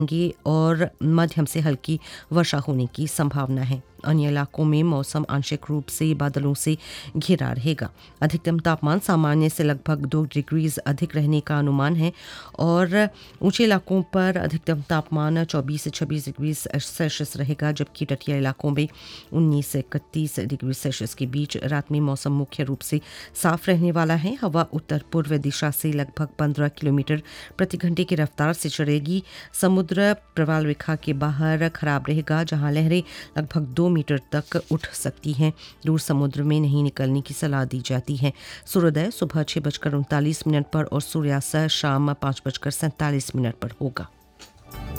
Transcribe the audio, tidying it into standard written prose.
और मध्यम से हल्की वर्षा होने की संभावना है। अन्य इलाकों में मौसम आंशिक रूप से बादलों से घिरा रहेगा। अधिकतम तापमान सामान्य से लगभग 2 डिग्रीज अधिक रहने का अनुमान है और ऊंचे इलाकों पर अधिकतम तापमान 24 से 26 डिग्री सेल्सियस रहेगा, जबकि तटीय इलाकों में 19 से 31 डिग्री सेल्सियस के बीच। रात में मौसम मुख्य रूप से साफ रहने वाला है। हवा उत्तर पूर्व दिशा से लगभग 15 किलोमीटर प्रति घंटे की रफ्तार से चलेगी। समुद्र प्रवाल रेखा के बाहर खराब रहेगा, जहां लहरें लगभग 2 मीटर तक उठ सकती हैं। दूर समुद्र में नहीं निकलने की सलाह दी जाती है। सूर्योदय सुबह 6:39 पर और सूर्यास्त शाम 5:47 पर होगा।